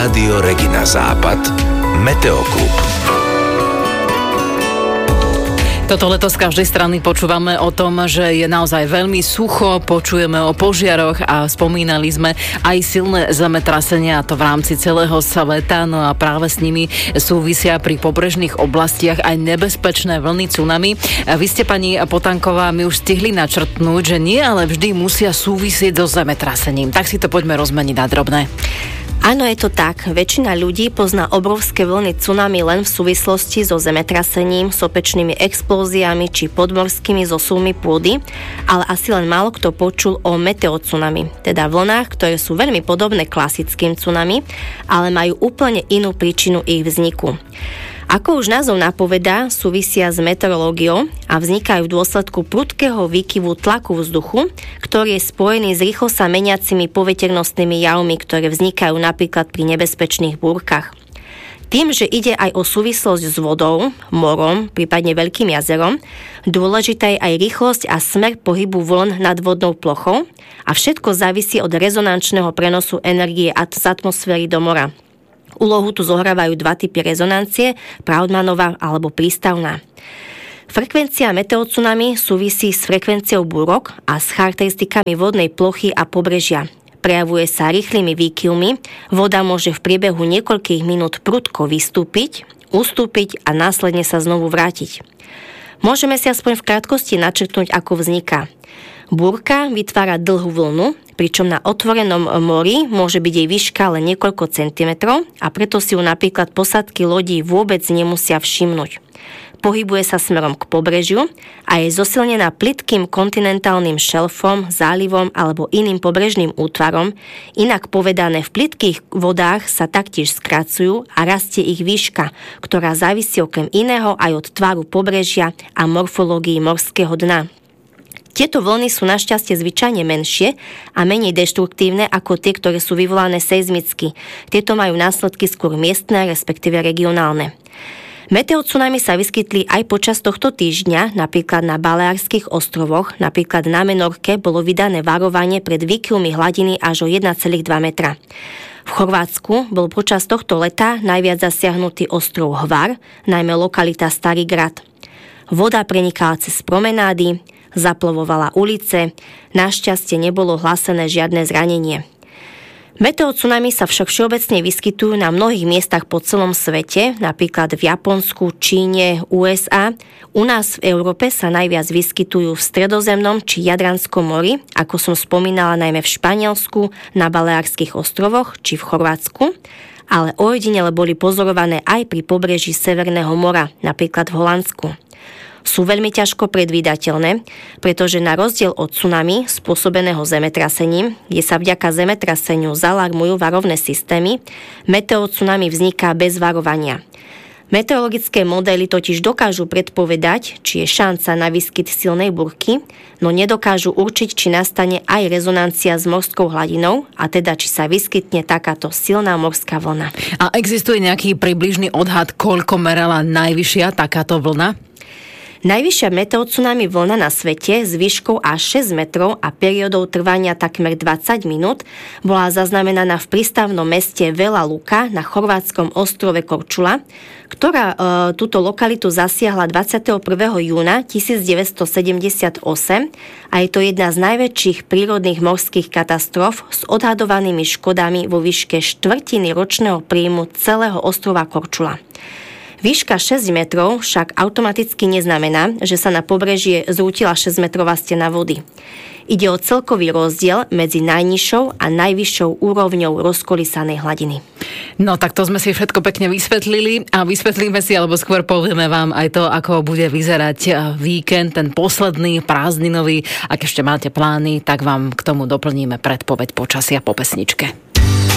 Rádio Regina Západ, Meteoklub. Toto leto z každej strany počúvame o tom, že je naozaj veľmi sucho, počujeme o požiaroch a spomínali sme aj silné zemetrasenia, a to v rámci celého sveta, no a práve s nimi súvisia pri pobrežných oblastiach aj nebezpečné vlny tsunami. Vy ste, pani Potanková, my už stihli načrtnúť, že nie, ale vždy musia súvisieť so zemetrasením. Tak si to poďme rozmeniť na drobné. Áno, je to tak. Väčšina ľudí pozná obrovské vlny tsunami len v súvislosti so zemetrasením, sopečnými explóziami či podmorskými zosuvmi pôdy, ale asi len málo kto počul o meteotsunami, teda vlnách, ktoré sú veľmi podobné klasickým tsunami, ale majú úplne inú príčinu ich vzniku. Ako už názov napovedá, súvisia s meteorológiou a vznikajú v dôsledku prudkého výkyvu tlaku vzduchu, ktorý je spojený s rýchlo sa meniacimi poveternostnými javmi, ktoré vznikajú napríklad pri nebezpečných búrkach. Tým, že ide aj o súvislosť s vodou, morom, prípadne veľkým jazerom, dôležitá je aj rýchlosť a smer pohybu vln nad vodnou plochou a všetko závisí od rezonančného prenosu energie z atmosféry do mora. Úlohu tu zohrávajú dva typy rezonancie, Proudmanová alebo prístavná. Frekvencia meteotsunami súvisí s frekvenciou búrok a s charakteristikami vodnej plochy a pobrežia. Prejavuje sa rýchlymi výkyvmi, voda môže v priebehu niekoľkých minút prudko vystúpiť, ustúpiť a následne sa znovu vrátiť. Môžeme si aspoň v krátkosti načrtnúť, ako vzniká. Búrka vytvára dlhú vlnu, pričom na otvorenom mori môže byť jej výška len niekoľko centimetrov a preto si ju napríklad posádky lodí vôbec nemusia všimnúť. Pohybuje sa smerom k pobrežiu a je zosilnená plytkým kontinentálnym šelfom, zálivom alebo iným pobrežným útvarom, inak povedané v plytkých vodách sa taktiež skracujú a rastie ich výška, ktorá závisí okrem iného aj od tvaru pobrežia a morfológii morského dna. Tieto vlny sú našťastie zvyčajne menšie a menej deštruktívne ako tie, ktoré sú vyvolané seizmicky. Tieto majú následky skôr miestne, respektíve regionálne. Meteotsunami sa vyskytli aj počas tohto týždňa, napríklad na Baleárskych ostrovoch, napríklad na Menorke bolo vydané varovanie pred výkyvmi hladiny až o 1,2 metra. V Chorvátsku bol počas tohto leta najviac zasiahnutý ostrov Hvar, najmä lokalita Starý Grad. Voda prenikala cez promenády, zaplovovala ulice, našťastie nebolo hlásené žiadne zranenie. Meteotsunami sa však všeobecne vyskytujú na mnohých miestach po celom svete, napríklad v Japonsku, Číne, USA. U nás v Európe sa najviac vyskytujú v Stredozemnom či Jadranskom mori, ako som spomínala, najmä v Španielsku, na Baleárskych ostrovoch či v Chorvátsku, ale ojedinele boli pozorované aj pri pobreží Severného mora, napríklad v Holandsku. Sú veľmi ťažko predvídateľné, pretože na rozdiel od tsunami spôsobeného zemetrasením, kde sa vďaka zemetraseniu zalarmujú varovné systémy, meteotsunami vzniká bez varovania. Meteorologické modely totiž dokážu predpovedať, či je šanca na výskyt silnej búrky, no nedokážu určiť, či nastane aj rezonancia s morskou hladinou, a teda či sa vyskytne takáto silná morská vlna. A existuje nejaký približný odhad, koľko merala najvyššia takáto vlna? Najvyššia meteotsunami vlna na svete s výškou až 6 metrov a periódou trvania takmer 20 minút bola zaznamenaná v prístavnom meste Vela Luka na chorvátskom ostrove Korčula, ktorá túto lokalitu zasiahla 21. júna 1978 a je to jedna z najväčších prírodných morských katastrof s odhadovanými škodami vo výške štvrtiny ročného príjmu celého ostrova Korčula. Výška 6 metrov však automaticky neznamená, že sa na pobrežie zrútila 6-metrová stena vody. Ide o celkový rozdiel medzi najnižšou a najvyššou úrovňou rozkolísanej hladiny. No tak to sme si všetko pekne vysvetlili a vysvetlíme si, alebo skôr povieme vám aj to, ako bude vyzerať víkend, ten posledný prázdninový. Ak ešte máte plány, tak vám k tomu doplníme predpoveď počasia po pesničke.